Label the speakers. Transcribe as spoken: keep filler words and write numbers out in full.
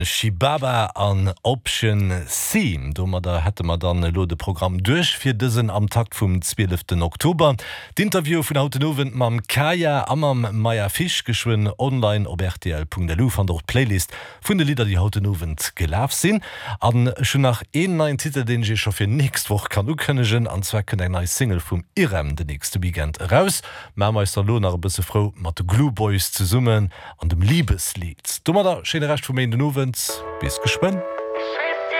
Speaker 1: Shibaba an Option Theme. Dommer da hätte man dann lo de Programm durch fir dëssen am Tag vum zwölften Oktober. D'Interview vun Autonowen mam Kaya am am Meier Fisch geschwun online op R T L Punkt L U van der Playlist vun de Lieder die Autonowen gelaf sinn. An schon nach een ein Titel den je schon fir nächst woch kann u kënnegen anzwecken eng neue Single vum Irem de nächste Weekend raus. Mameister Lo nach bisse Frau mat de Glue Boys zu summen an dem Liebeslied. Dommer da schön recht vu mé den Nowen. Bis gespannt.